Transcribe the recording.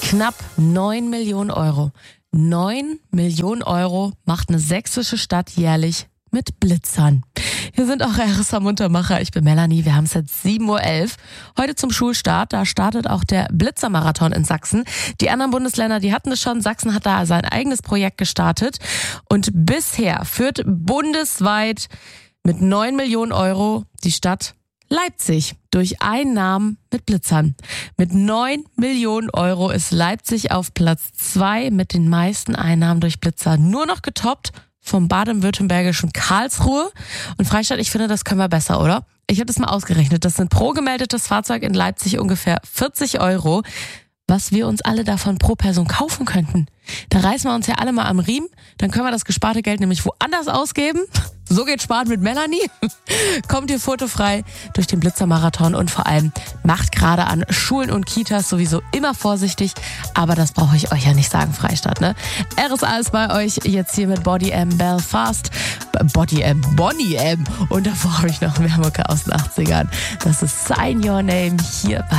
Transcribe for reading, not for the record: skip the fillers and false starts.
Knapp 9 Millionen Euro. 9 Millionen Euro macht eine sächsische Stadt jährlich mit Blitzern. Hier sind auch RSA Muntermacher. Ich bin Melanie. Wir haben es jetzt 7.11 Uhr. Heute zum Schulstart. Da startet auch der Blitzermarathon in Sachsen. Die anderen Bundesländer, die hatten es schon. Sachsen hat da sein eigenes Projekt gestartet. Und bisher führt bundesweit mit 9 Millionen Euro die Stadt Leipzig durch Einnahmen mit Blitzern. Mit 9 Millionen Euro ist Leipzig auf Platz 2 mit den meisten Einnahmen durch Blitzer. Nur noch getoppt vom baden-württembergischen Karlsruhe. Und Freistadt, ich finde, das können wir besser, oder? Ich habe das mal ausgerechnet. Das sind pro gemeldetes Fahrzeug in Leipzig ungefähr 40 Euro, was wir uns alle davon pro Person kaufen könnten. Da reißen wir uns ja alle mal am Riemen, dann können wir das gesparte Geld nämlich woanders ausgeben. So geht Sparen mit Melanie. Kommt ihr fotofrei durch den Blitzermarathon und vor allem macht gerade an Schulen und Kitas sowieso immer vorsichtig, aber das brauche ich euch ja nicht sagen, Freistadt, ne? RSA ist bei euch jetzt hier mit Body M Belfast. Bonnie M. Und davor habe ich noch mehr Mucke aus den 80ern. Das ist Sign Your Name hier bei